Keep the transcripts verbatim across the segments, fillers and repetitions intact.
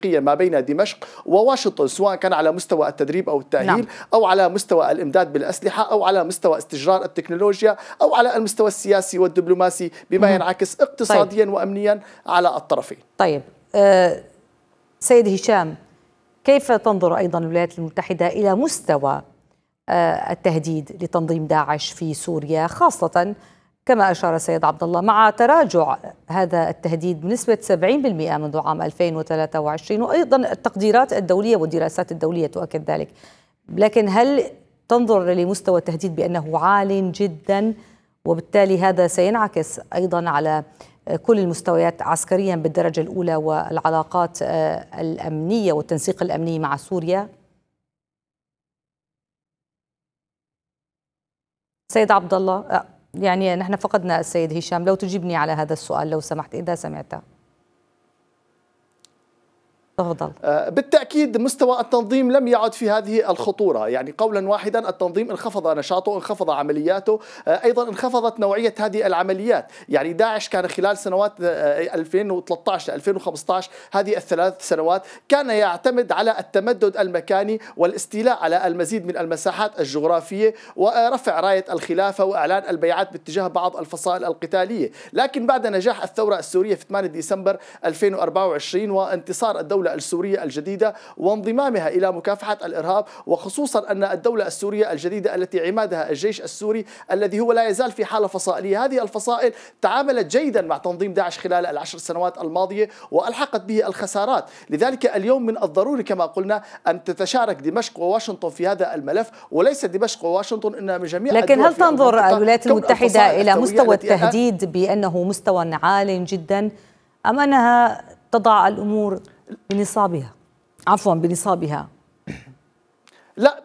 ما بين دمشق وواشنطن، سواء كان على مستوى التدريب أو التأهيل، نعم. أو على مستوى الإمداد بالأسلحة، أو على مستوى استجرار التكنولوجيا، أو على المستوى السياسي والدبلوماسي، بما مم. ينعكس اقتصاديا طيب. وأمنيا على الطرفين. طيب أه سيد هشام، كيف تنظر أيضا الولايات المتحدة إلى مستوى أه التهديد لتنظيم داعش في سوريا، خاصة كما أشار السيد عبد الله مع تراجع هذا التهديد بنسبة سبعين بالمئة منذ عام ألفين وثلاثة وعشرين، وأيضا التقديرات الدولية والدراسات الدولية تؤكد ذلك، لكن هل تنظر لمستوى التهديد بأنه عال جدا، وبالتالي هذا سينعكس أيضا على كل المستويات عسكريا بالدرجة الأولى والعلاقات الأمنية والتنسيق الأمني مع سوريا؟ سيد عبد الله، يعني نحن فقدنا السيد هشام، لو تجيبني على هذا السؤال لو سمحت إذا سمعته. تفضل. بالتأكيد مستوى التنظيم لم يعد في هذه الخطورة، يعني قولا واحدا التنظيم انخفض نشاطه، انخفض عملياته، أيضا انخفضت نوعية هذه العمليات. يعني داعش كان خلال سنوات ألفين وثلاثة عشر ألفين وخمسة عشر، هذه الثلاث سنوات، كان يعتمد على التمدد المكاني والاستيلاء على المزيد من المساحات الجغرافية ورفع راية الخلافة وإعلان البيعات باتجاه بعض الفصائل القتالية. لكن بعد نجاح الثورة السورية في ثمانية ديسمبر ألفين وأربعة وعشرين وانتصار الدولة السورية الجديدة وانضمامها إلى مكافحة الإرهاب، وخصوصا أن الدولة السورية الجديدة التي عمادها الجيش السوري الذي هو لا يزال في حالة فصائلية، هذه الفصائل تعاملت جيدا مع تنظيم داعش خلال العشر سنوات الماضية وألحقت به الخسارات. لذلك اليوم من الضروري كما قلنا أن تتشارك دمشق وواشنطن في هذا الملف، وليس دمشق وواشنطن إنما من جميع الدول. لكن هل تنظر الولايات المتحدة إلى مستوى التهديد بأنه مستوى عال جدا، أم أنها تضع الأمور بنصابها عفوا بنصابها؟ لا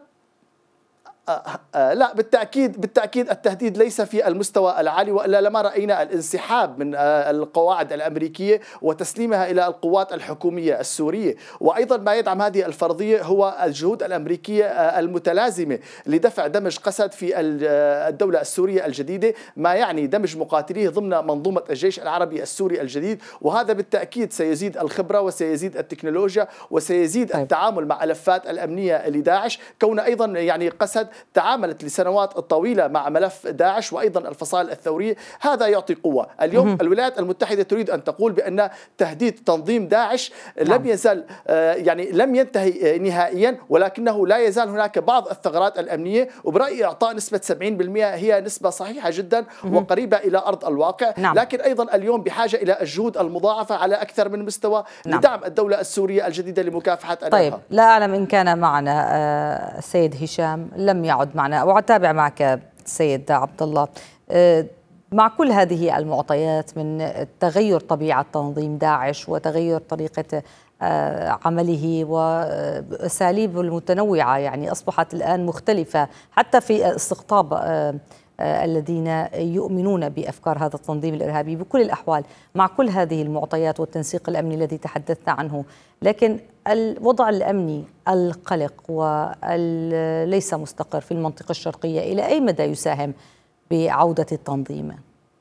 لا بالتأكيد بالتأكيد التهديد ليس في المستوى العالي، وإلا لما رأينا الانسحاب من القواعد الأمريكية وتسليمها إلى القوات الحكومية السورية. وأيضا ما يدعم هذه الفرضية هو الجهود الأمريكية المتلازمة لدفع دمج قسد في الدولة السورية الجديدة، ما يعني دمج مقاتليه ضمن منظومة الجيش العربي السوري الجديد، وهذا بالتأكيد سيزيد الخبرة وسيزيد التكنولوجيا وسيزيد طيب. التعامل مع الألفات الأمنية لداعش، كون أيضا يعني قسد تعاملت لسنوات طويلة مع ملف داعش وأيضا الفصائل الثورية، هذا يعطي قوة. اليوم مم. الولايات المتحدة تريد أن تقول بأن تهديد تنظيم داعش نعم. لم يزال يعني لم ينتهي نهائيا، ولكنه لا يزال هناك بعض الثغرات الأمنية، وبرأيي إعطاء نسبة سبعين بالمئة هي نسبة صحيحة جدا مم. وقريبة إلى أرض الواقع نعم. لكن أيضا اليوم بحاجة إلى الجهود المضاعفة على أكثر من مستوى نعم. لدعم الدولة السورية الجديدة لمكافحة الإرهاب. طيب، لا أعلم إن كان معنا السيد هشام، لم يعد معنا، وأتابع معك سيد عبد الله. مع كل هذه المعطيات من تغير طبيعة تنظيم داعش وتغير طريقة عمله وأساليبه المتنوعة، يعني أصبحت الآن مختلفة حتى في استقطاب الذين يؤمنون بأفكار هذا التنظيم الإرهابي. بكل الأحوال مع كل هذه المعطيات والتنسيق الأمني الذي تحدثنا عنه، لكن الوضع الأمني القلق وليس مستقر في المنطقة الشرقية إلى أي مدى يساهم بعودة التنظيم؟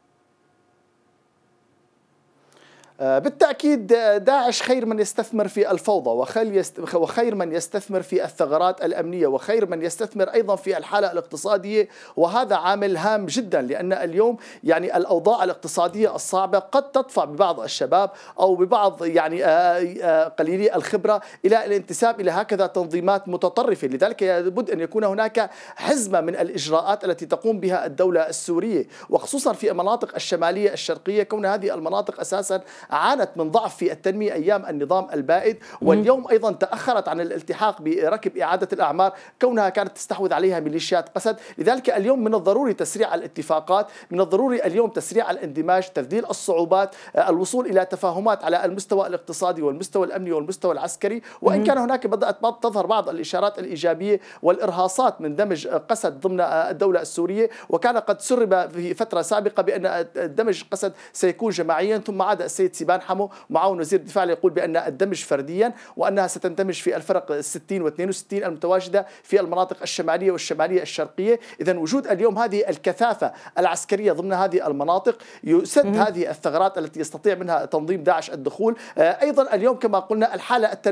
بالتأكيد داعش خير من يستثمر في الفوضى، وخير من يستثمر في الثغرات الأمنية، وخير من يستثمر أيضا في الحالة الاقتصادية، وهذا عامل هام جدا، لأن اليوم يعني الأوضاع الاقتصادية الصعبة قد تدفع ببعض الشباب أو ببعض يعني قليلي الخبرة إلى الانتساب إلى هكذا تنظيمات متطرفة. لذلك لابد أن يكون هناك حزمة من الإجراءات التي تقوم بها الدولة السورية، وخصوصا في المناطق الشمالية الشرقية، كون هذه المناطق أساسا عانت من ضعف في التنمية أيام النظام البائد، واليوم أيضا تأخرت عن الالتحاق بركب إعادة الأعمار كونها كانت تستحوذ عليها ميليشيات قسد. لذلك اليوم من الضروري تسريع الاتفاقات، من الضروري اليوم تسريع الاندماج، تذليل الصعوبات، الوصول إلى تفاهمات على المستوى الاقتصادي والمستوى الأمني والمستوى العسكري. وإن كان هناك بدأت تظهر بعض الإشارات الإيجابية والإرهاصات من دمج قسد ضمن الدولة السورية، وكان قد سرب في فترة سابقة بأن دمج قسد سيكون جماعيا، ثم عاد السيد سيبان حمو معاون وزير الدفاع يقول بأن الدمج فرديا، وأنها ستندمج في الفرق الستين واثنين وستين المتواجدة في المناطق الشمالية والشمالية الشرقية. إذن وجود اليوم هذه الكثافة العسكرية ضمن هذه المناطق يسد هذه الثغرات التي يستطيع منها تنظيم داعش الدخول. أيضا اليوم كما قلنا الحالة